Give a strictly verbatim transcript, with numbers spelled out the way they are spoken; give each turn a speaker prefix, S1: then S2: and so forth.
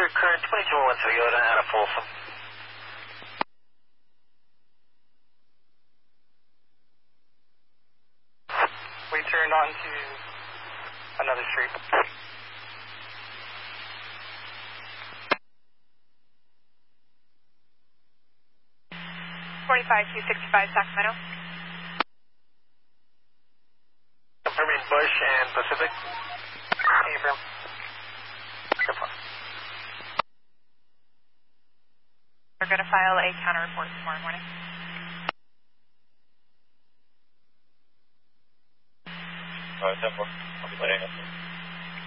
S1: current twenty-two oh one Toyota out of Folsom.
S2: We turned onto another street.
S3: forty-five two sixty-five Sacramento.
S1: Confirming Bush and Pacific.
S2: Abram.
S3: We're going to file a counter report tomorrow morning.
S4: All right, ten four. I'll be letting us know.